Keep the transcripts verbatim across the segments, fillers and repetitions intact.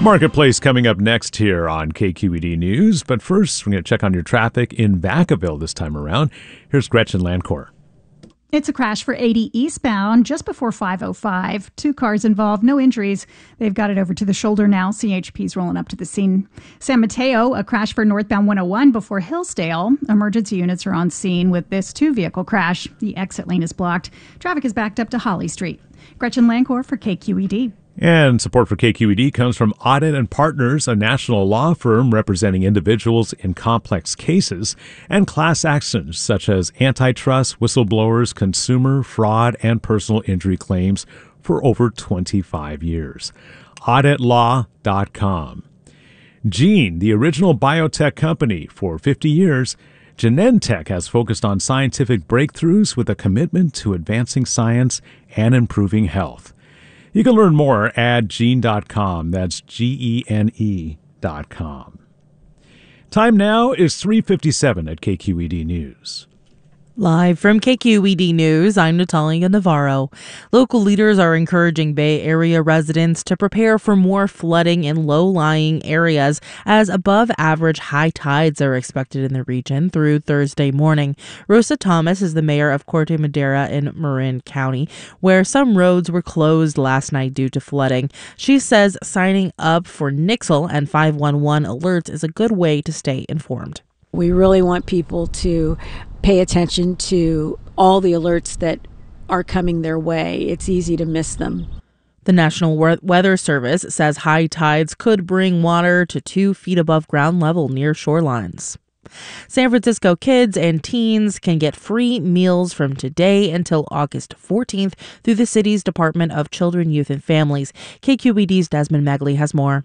Marketplace coming up next here on K Q E D News. But first, we're going to check on your traffic in Vacaville this time around. Here's Gretchen Landcor. It's a crash for eighty eastbound just before five oh five. Two cars involved, no injuries. They've got it over to the shoulder now. C H P's rolling up to the scene. San Mateo, a crash for northbound one oh one before Hillsdale. Emergency units are on scene with this two-vehicle crash. The exit lane is blocked. Traffic is backed up to Holly Street. Gretchen Landcor for K Q E D. And support for K Q E D comes from Audit and Partners, a national law firm representing individuals in complex cases and class actions such as antitrust, whistleblowers, consumer, fraud, and personal injury claims for over twenty-five years. audit law dot com. Gene, the original biotech company for fifty years, Genentech has focused on scientific breakthroughs with a commitment to advancing science and improving health. You can learn more at gene dot com. That's G E N E dot com. Time now is three fifty-seven at K Q E D News. Live from K Q E D News, I'm Natalia Navarro. Local leaders are encouraging Bay Area residents to prepare for more flooding in low-lying areas as above-average high tides are expected in the region through Thursday morning. Rosa Thomas is the mayor of Corte Madera in Marin County, where some roads were closed last night due to flooding. She says signing up for N I C S L and five one one alerts is a good way to stay informed. We really want people to pay attention to all the alerts that are coming their way. It's easy to miss them. The National Weather Service says high tides could bring water to two feet above ground level near shorelines. San Francisco kids and teens can get free meals from today until August fourteenth through the city's Department of Children, Youth, and Families. K Q E D's Desmond Megley has more.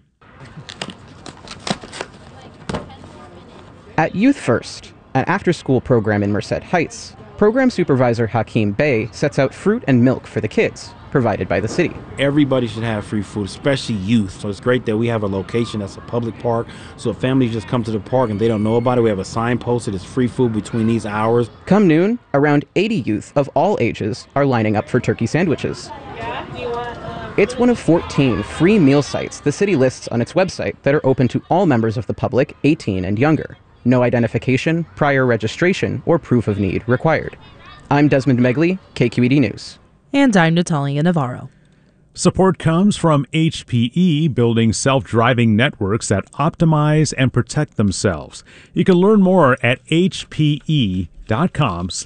At Youth First, an after-school program in Merced Heights, program supervisor Hakeem Bey sets out fruit and milk for the kids, provided by the city. Everybody should have free food, especially youth. So it's great that we have a location that's a public park. So if families just come to the park and they don't know about it, we have a sign posted, it's free food between these hours. Come noon, around eighty youth of all ages are lining up for turkey sandwiches. It's one of fourteen free meal sites the city lists on its website that are open to all members of the public eighteen and younger. No identification, prior registration, or proof of need required. I'm Desmond Megley, K Q E D News. And I'm Natalia Navarro. Support comes from H P E, building self-driving networks that optimize and protect themselves. You can learn more at H P E dot com.